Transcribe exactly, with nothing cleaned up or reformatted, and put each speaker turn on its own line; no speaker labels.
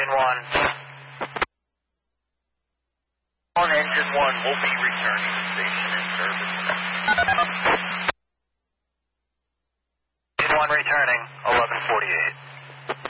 engine one. On engine one, we'll be returning to station in service. Engine one returning, eleven forty-eight.